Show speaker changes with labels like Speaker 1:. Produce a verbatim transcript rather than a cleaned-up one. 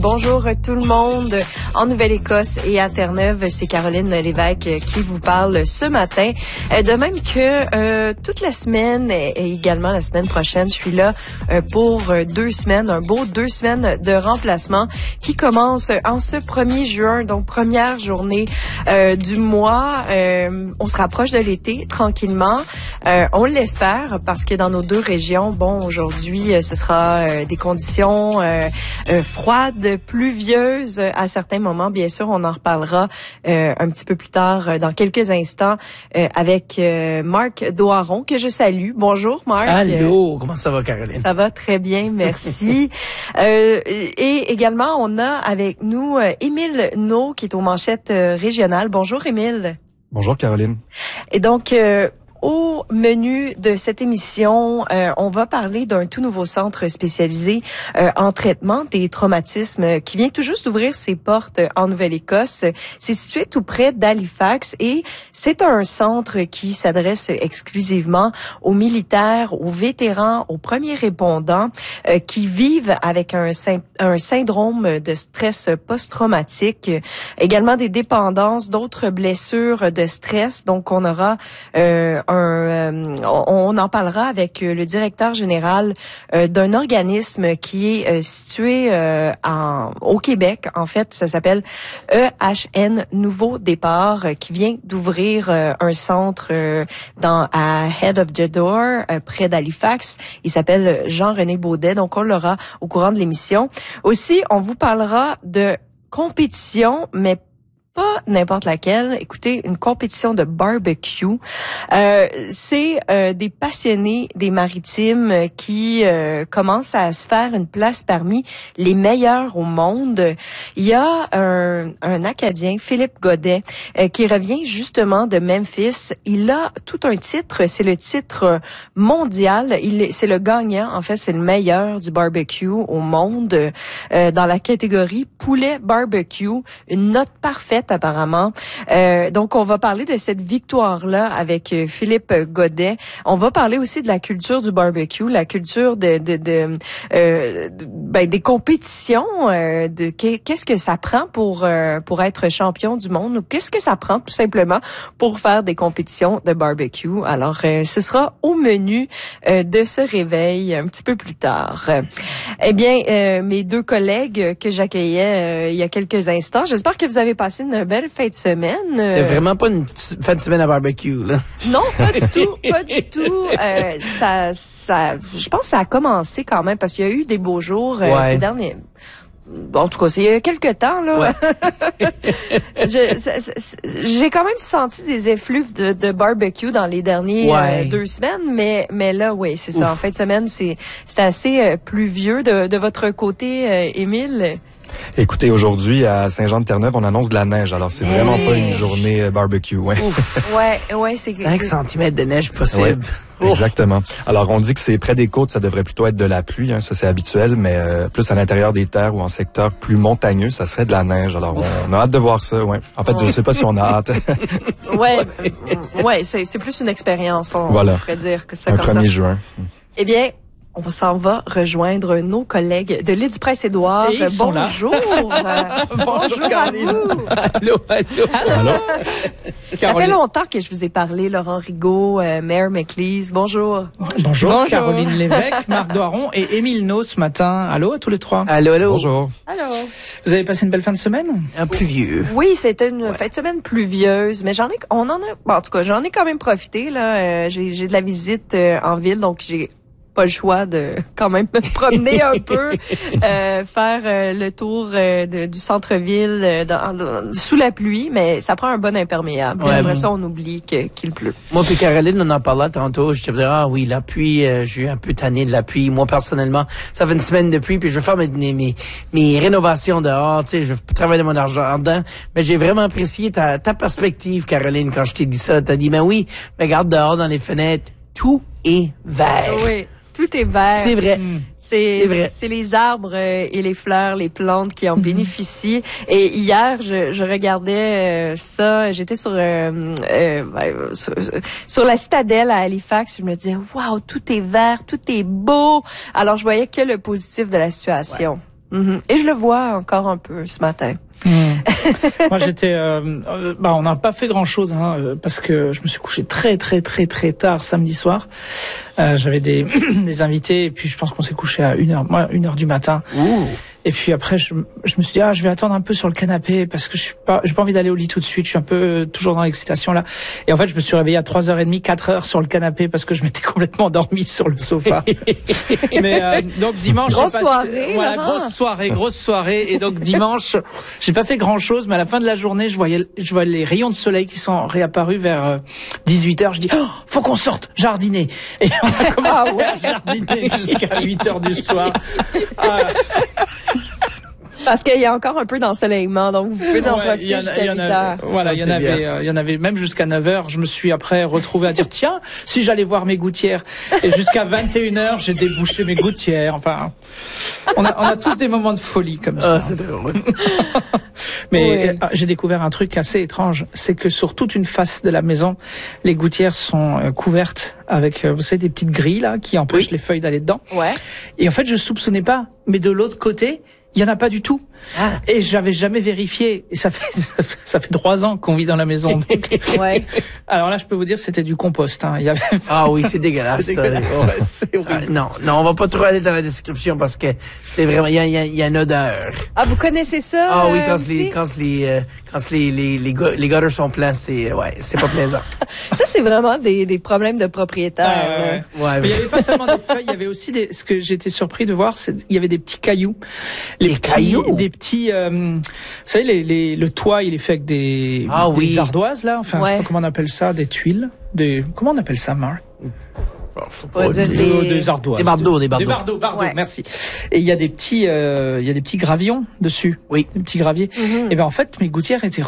Speaker 1: Bonjour tout le monde. En Nouvelle-Écosse et à Terre-Neuve, c'est Caroline Lévesque qui vous parle ce matin. De même que euh, toute la semaine et également la semaine prochaine, je suis là euh, pour deux semaines, un beau deux semaines de remplacement qui commence en ce premier juin, donc première journée euh, du mois. Euh, on se rapproche de l'été tranquillement. Euh, on l'espère parce que dans nos deux régions, bon, aujourd'hui, ce sera euh, des conditions euh, euh, froides, pluvieuse à certains moments. Bien sûr, on en reparlera euh, un petit peu plus tard, euh, dans quelques instants, euh, avec euh, Marc Doiron, que je salue. Bonjour, Marc.
Speaker 2: Allô, comment ça va, Caroline?
Speaker 1: Ça va très bien, merci. euh, et également, on a avec nous euh, Émile Naud, qui est aux manchettes euh, régionales. Bonjour, Émile.
Speaker 3: Bonjour, Caroline.
Speaker 1: Et donc... Euh, Au menu de cette émission, euh, on va parler d'un tout nouveau centre spécialisé euh, en traitement des traumatismes qui vient tout juste d'ouvrir ses portes en Nouvelle-Écosse. C'est situé tout près d'Halifax et c'est un centre qui s'adresse exclusivement aux militaires, aux vétérans, aux premiers répondants euh, qui vivent avec un, un syndrome de stress post-traumatique, également des dépendances, d'autres blessures de stress. Donc, on aura euh, Un, euh, on en parlera avec le directeur général euh, d'un organisme qui est euh, situé euh, en, au Québec. En fait, ça s'appelle E H N Nouveau Départ, euh, qui vient d'ouvrir euh, un centre euh, dans à Head of Jedor, euh, près d'Halifax. Il s'appelle Jean-René Baudet. Donc, on l'aura au courant de l'émission. Aussi, on vous parlera de compétition, mais pas n'importe laquelle. Écoutez, une compétition de barbecue. Euh, c'est euh, des passionnés des maritimes qui euh, commencent à se faire une place parmi les meilleurs au monde. Il y a un, un Acadien, Philippe Godet, euh, qui revient justement de Memphis. Il a tout un titre, c'est le titre mondial. Il, c'est le gagnant, en fait, c'est le meilleur du barbecue au monde euh, dans la catégorie poulet barbecue. Une note parfaite apparemment. Euh, donc, on va parler de cette victoire-là avec euh, Philippe Godet. On va parler aussi de la culture du barbecue, la culture de, de, de, euh, de ben, des compétitions, euh, de qu'est-ce que ça prend pour euh, pour être champion du monde, ou qu'est-ce que ça prend tout simplement pour faire des compétitions de barbecue. Alors, euh, ce sera au menu euh, de ce réveil un petit peu plus tard. Euh, eh bien, euh, mes deux collègues que j'accueillais euh, il y a quelques instants, j'espère que vous avez passé une belle fin de semaine.
Speaker 2: C'était vraiment pas une fin de semaine à barbecue, là.
Speaker 1: Non, pas du tout, pas du tout. Euh, ça, ça, je pense que ça a commencé quand même parce qu'il y a eu des beaux jours euh,
Speaker 2: ouais.
Speaker 1: ces derniers. En tout cas, c'est il y a quelques temps, là.
Speaker 2: Ouais.
Speaker 1: je, ça, ça, j'ai quand même senti des effluves de, de barbecue dans les dernières
Speaker 2: ouais.
Speaker 1: euh, deux semaines, mais mais là, oui, c'est ça. En fin de semaine, c'est c'est assez euh, pluvieux de, de votre côté, euh, Émile.
Speaker 3: Écoutez, aujourd'hui, à Saint-Jean-de-Terre-Neuve, on annonce de la neige. Alors, c'est
Speaker 1: neige.
Speaker 3: vraiment pas une journée barbecue. Ouais,
Speaker 1: ouais, ouais, c'est...
Speaker 2: cinq centimètres de neige possible.
Speaker 3: Ouais, exactement. Alors, on dit que c'est près des côtes, ça devrait plutôt être de la pluie. Hein, ça, c'est habituel. Mais euh, plus à l'intérieur des terres ou en secteur plus montagneux, ça serait de la neige. Alors, on, on a hâte de voir ça. Ouais. En fait, ouais. je sais pas si on a hâte.
Speaker 1: ouais, ouais, c'est, c'est plus une expérience, on,
Speaker 3: voilà.
Speaker 1: on pourrait dire que c'est
Speaker 3: un
Speaker 1: comme ça.
Speaker 3: premier juin.
Speaker 1: Eh bien... On s'en va rejoindre nos collègues de l'île du Prince-Édouard. Bonjour. Bonjour à vous.
Speaker 2: Allô, allô.
Speaker 1: Allô. Ça fait longtemps que je vous ai parlé, Laurent Rigaud, euh, Maire McLeese. Bonjour.
Speaker 4: Bonjour. Bonjour. Caroline Lévesque, Marc Doiron et Émile Naud ce matin. Allô à tous les trois.
Speaker 2: Allô, allô.
Speaker 3: Bonjour.
Speaker 1: Allô.
Speaker 4: Vous avez passé une belle fin de semaine?
Speaker 2: Un pluvieux.
Speaker 1: Oui, c'était une
Speaker 2: ouais.
Speaker 1: fin de semaine pluvieuse, mais j'en ai, on en a, bon, en tout cas, j'en ai quand même profité, là. Euh, j'ai, j'ai de la visite euh, en ville, donc j'ai pas le choix de quand même me promener un peu, euh, faire euh, le tour euh, de, du centre-ville euh, dans, dans, sous la pluie, mais ça prend un bon imperméable. Ouais, après bon. ça, on oublie que, qu'il pleut.
Speaker 2: Moi puis Caroline, on en parlait tantôt. Je te disais, ah oui, la pluie, euh, je suis un peu tanné de la pluie. Moi, personnellement, ça fait une semaine de pluie, puis je veux faire mes, mes, mes rénovations dehors, tu sais, je veux travailler mon argent dedans. Mais j'ai vraiment apprécié ta, ta perspective, Caroline, quand je t'ai dit ça. T'as dit, ben oui, regarde dehors dans les fenêtres, tout est vert.
Speaker 1: Oui. Tout est vert.
Speaker 2: C'est vrai.
Speaker 1: C'est,
Speaker 2: c'est vrai.
Speaker 1: C'est les arbres et les fleurs, les plantes qui en mm-hmm. bénéficient. Et hier, je, je regardais ça. J'étais sur, euh, euh, sur sur la citadelle à Halifax. Je me disais, waouh, tout est vert, tout est beau. Alors, je voyais que le positif de la situation.
Speaker 2: Ouais.
Speaker 1: Mm-hmm. Et je le vois encore un peu ce matin.
Speaker 4: Mmh. Moi, j'étais. Euh, euh, bah, on n'a pas fait grand-chose, hein, euh, parce que je me suis couché très, très, très, très tard samedi soir. Euh, j'avais des des invités, et puis je pense qu'on s'est couché à une heure, moi, une heure du matin.
Speaker 2: Ouh.
Speaker 4: Et puis après, je, je me suis dit, ah, je vais attendre un peu sur le canapé parce que je suis pas, j'ai pas envie d'aller au lit tout de suite. Je suis un peu euh, toujours dans l'excitation là. Et en fait, je me suis réveillé à trois heures trente, quatre heures sur le canapé parce que je m'étais complètement endormi sur le sofa. Mais euh, donc dimanche,
Speaker 1: grosse
Speaker 4: j'ai passé-
Speaker 1: soirée,
Speaker 4: voilà,
Speaker 1: Laurent.
Speaker 4: grosse soirée, grosse soirée. Et donc dimanche, j'ai pas fait grand chose, mais à la fin de la journée, je voyais, je voyais les rayons de soleil qui sont réapparus vers euh, dix-huit heures. Je dis, oh, faut qu'on sorte jardiner. Et on a commencé
Speaker 1: Ah ouais.
Speaker 4: à jardiner jusqu'à huit heures du soir. Ah,
Speaker 1: Parce qu'il y a encore un peu d'ensoleillement, donc vous pouvez en
Speaker 4: ouais,
Speaker 1: profiter
Speaker 4: il y en a-
Speaker 1: jusqu'à
Speaker 4: il y en
Speaker 1: huit
Speaker 4: a-
Speaker 1: heures.
Speaker 4: Voilà,
Speaker 2: Ah,
Speaker 4: il y en
Speaker 2: c'est
Speaker 4: avait,
Speaker 2: bien.
Speaker 4: euh, il y en avait même jusqu'à neuf heures. Je me suis après retrouvé à dire, tiens, si j'allais voir mes gouttières. Et jusqu'à vingt et une heures, j'ai débouché mes gouttières. Enfin, on a, on a tous des moments de folie comme ça.
Speaker 2: Ah, c'est drôle.
Speaker 4: Mais
Speaker 1: Ouais.
Speaker 4: euh, j'ai découvert un truc assez étrange, c'est que sur toute une face de la maison, les gouttières sont euh, couvertes avec, euh, vous savez, des petites grilles là qui empêchent
Speaker 2: Oui.
Speaker 4: les feuilles d'aller dedans.
Speaker 1: Ouais.
Speaker 4: Et en fait, je soupçonnais pas, mais de l'autre côté, il y en a pas du tout.
Speaker 2: Ah.
Speaker 4: Et j'avais jamais vérifié. Et ça fait ça fait, ça fait trois ans qu'on vit dans la maison. Donc,
Speaker 1: Ouais.
Speaker 4: alors là, je peux vous dire, c'était du compost. Hein. Il y avait.
Speaker 2: Ah oui, c'est dégueulasse.
Speaker 4: C'est
Speaker 2: ça.
Speaker 4: dégueulasse,
Speaker 2: Oh.
Speaker 4: ouais, c'est
Speaker 2: Ça-
Speaker 4: horrible.
Speaker 2: non, non, on va pas trop aller dans la description parce que c'est vraiment, il y a, il y a, il y a une odeur.
Speaker 1: Ah, vous connaissez ça?
Speaker 2: Ah oui,
Speaker 1: euh,
Speaker 2: quand
Speaker 1: aussi?
Speaker 2: les, quand les, euh, quand les, les, les, gu- les gutters sont pleins, c'est, ouais, c'est pas plaisant.
Speaker 1: Ça, c'est vraiment des, des problèmes de propriétaires.
Speaker 4: Ah, ouais,
Speaker 1: là.
Speaker 4: ouais.
Speaker 2: Ouais,
Speaker 4: Mais il y avait pas seulement des feuilles, il y avait aussi des. Ce que j'étais surpris de voir, c'est il y avait des petits cailloux. Les
Speaker 2: Des
Speaker 4: petits,
Speaker 2: cailloux?
Speaker 4: Des petits. Euh, vous savez, les, les, le toit, il est fait avec des,
Speaker 2: Ah
Speaker 4: des
Speaker 2: oui.
Speaker 4: ardoises là. Enfin, je sais
Speaker 1: Ouais.
Speaker 4: pas comment on appelle ça, des tuiles. Des. Comment on appelle ça, Marc?
Speaker 1: On va dire
Speaker 2: des-
Speaker 1: des-
Speaker 4: Euh, des ardoises.
Speaker 2: Des bardeaux, des bardeaux.
Speaker 4: Des bardeaux, bardeaux,
Speaker 1: Ouais.
Speaker 4: merci. Et il y a des petits, euh, il y a des petits gravillons dessus.
Speaker 2: Oui.
Speaker 4: Des petits graviers.
Speaker 1: Mhm.
Speaker 4: Et ben en fait, mes gouttières étaient